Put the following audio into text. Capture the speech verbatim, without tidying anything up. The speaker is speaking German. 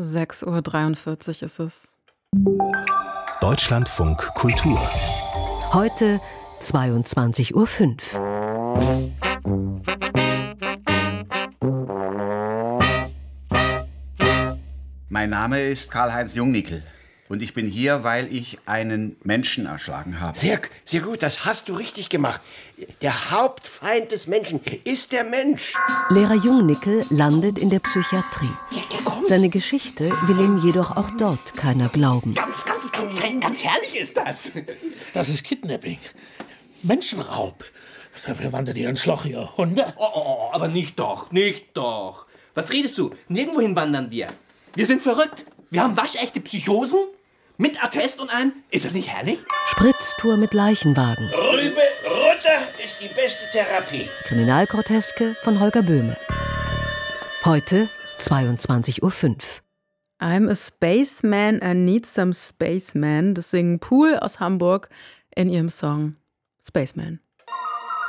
sechs Uhr dreiundvierzig ist es. Deutschlandfunk Kultur. Heute zweiundzwanzig Uhr fünf. Mein Name ist Karl-Heinz Jungnickel und ich bin hier, weil ich einen Menschen erschlagen habe. Sehr, sehr gut, das hast du richtig gemacht. Der Hauptfeind des Menschen ist der Mensch. Lehrer Jungnickel landet in der Psychiatrie. Seine Geschichte will ihm jedoch auch dort keiner glauben. Ganz, ganz, ganz, ganz herrlich ist das. Das ist Kidnapping. Menschenraub. Dafür wandert ihr ins Loch, ihr Hunde. Oh, oh, oh, aber nicht doch, nicht doch. Was redest du? Nirgendwohin wandern wir. Wir sind verrückt. Wir haben waschechte Psychosen. Mit Attest und allem. Ist das nicht herrlich? Spritztour mit Leichenwagen. Rübe runter ist die beste Therapie. Kriminalgroteske von Holger Böhme. Heute zweiundzwanzig Uhr fünf. I'm a spaceman, I need some spaceman. Das singen Pool aus Hamburg in ihrem Song Spaceman.